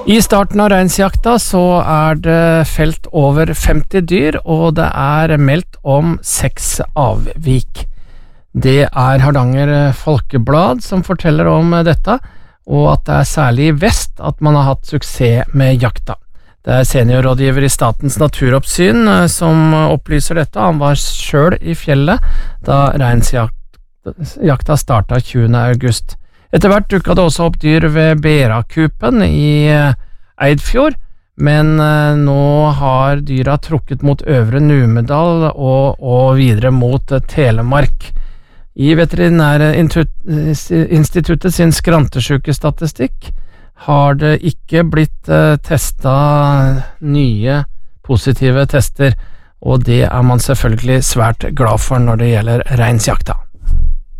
I starten av reinsjakta så det felt over 50 dyr, og det meldt om 6 avvik. Det Hardanger Folkeblad som forteller om dette, og at det særlig i vest at man har hatt suksess med jakta. Det seniorrådgiver i Statens naturoppsyn som opplyser dette. Han var selv i fjellet da reinsjakta startet 20. august. Etter hvert dukket det også opp dyr ved Berakupen i Eidfjord, men nå har dyra trukket mot Øvre Numedal og videre mot Telemark. I Veterinærinstituttet sin skrantesjukestatistikk har det ikke blitt testet nye positive tester, og det man selvfølgelig svært glad for når det gjelder reinsjakta.